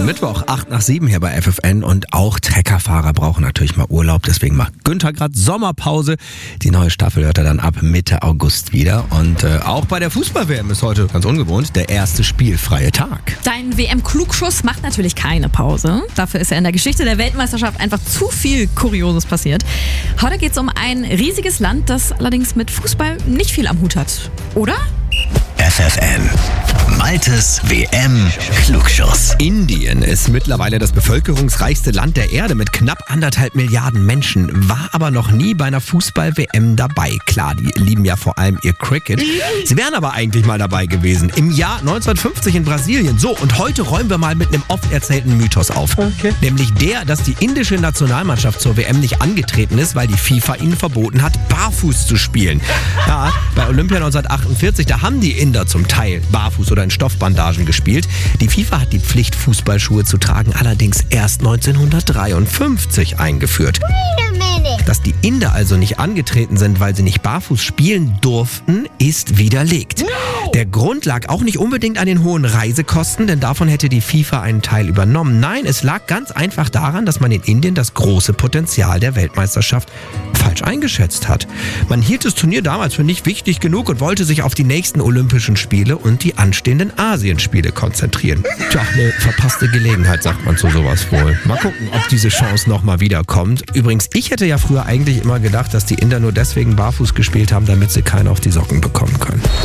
Mittwoch, 8 nach 7 hier bei FFN und auch Treckerfahrer brauchen natürlich mal Urlaub. Deswegen macht Günther gerade Sommerpause. Die neue Staffel hört er dann ab Mitte August wieder. Und auch bei der Fußball-WM ist heute ganz ungewohnt der erste spielfreie Tag. Dein WM-Klugschuss macht natürlich keine Pause. Dafür ist ja in der Geschichte der Weltmeisterschaft einfach zu viel Kurioses passiert. Heute geht es um ein riesiges Land, das allerdings mit Fußball nicht viel am Hut hat. Oder? FFN. Maltes WM-Klugschuss. Indien ist mittlerweile das bevölkerungsreichste Land der Erde mit knapp 1,5 Milliarden Menschen, war aber noch nie bei einer Fußball-WM dabei. Klar, die lieben ja vor allem ihr Cricket. Sie wären aber eigentlich mal dabei gewesen. Im Jahr 1950 in Brasilien. So, und heute räumen wir mal mit einem oft erzählten Mythos auf. Okay. Nämlich der, dass die indische Nationalmannschaft zur WM nicht angetreten ist, weil die FIFA ihnen verboten hat, barfuß zu spielen. Ja, bei Olympia 1948, da haben die Inder zum Teil barfuß oder in Stoffbandagen gespielt. Die FIFA hat die Pflicht, Fußballschuhe zu tragen, allerdings erst 1953 eingeführt. Dass die Inder also nicht angetreten sind, weil sie nicht barfuß spielen durften, ist widerlegt. Der Grund lag auch nicht unbedingt an den hohen Reisekosten, denn davon hätte die FIFA einen Teil übernommen. Nein, es lag ganz einfach daran, dass man in Indien das große Potenzial der Weltmeisterschaft falsch eingeschätzt hat. Man hielt das Turnier damals für nicht wichtig genug und wollte sich auf die nächsten Olympischen Spiele und die anstehenden Asienspiele konzentrieren. Tja, eine verpasste Gelegenheit, sagt man zu sowas wohl. Mal gucken, ob diese Chance nochmal wiederkommt. Übrigens, ich hätte ja früher eigentlich immer gedacht, dass die Inder nur deswegen barfuß gespielt haben, damit sie keinen auf die Socken bekommen können.